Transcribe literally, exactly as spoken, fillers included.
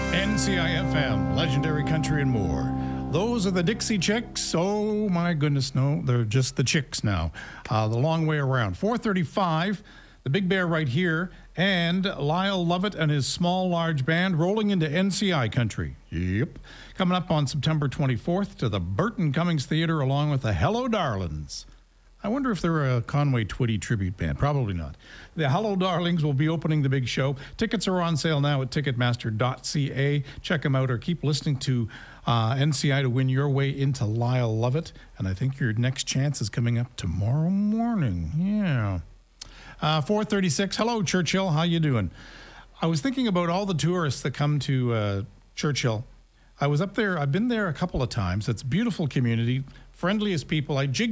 N C I F M, legendary country and more. Those are the Dixie Chicks. Oh, my goodness, no, they're just the Chicks now. Uh, the long way around. four thirty-five, the Big Bear right here, and Lyle Lovett and his small, large band rolling into N C I country. Yep. Coming up on September twenty-fourth to the Burton Cummings Theatre along with the Hello Darlings. I wonder if they're a Conway Twitty tribute band. Probably not. The Hello Darlings will be opening the big show. Tickets are on sale now at ticketmaster dot c a. Check them out or keep listening to uh, N C I to win your way into Lyle Lovett. And I think your next chance is coming up tomorrow morning. Yeah. Uh, four thirty-six. Hello, Churchill. How you doing? I was thinking about all the tourists that come to uh, Churchill. I was up there. I've been there a couple of times. It's a beautiful community, friendliest people. I jig